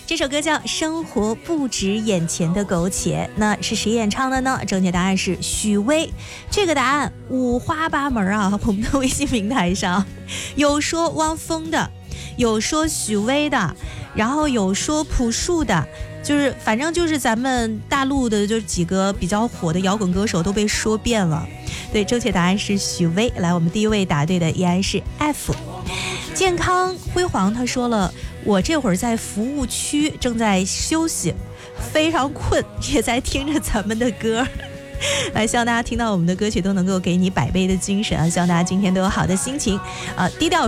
这首歌叫《生活不止眼前的苟且》，那是谁演唱的呢？正确答案是许巍。这个答案五花八门啊！我们的微信平台上有说汪峰的，有说许巍的，然后有说朴树的，就是反正就是咱们大陆的就几个比较火的摇滚歌手都被说遍了。对，正确答案是许巍。来，我们第一位答对的依然是 F。健康辉煌他说了，我这会儿在服务区正在休息，非常困，也在听着咱们的歌。来，希望大家听到我们的歌曲都能够给你100倍的精神啊！希望大家今天都有好的心情啊！低调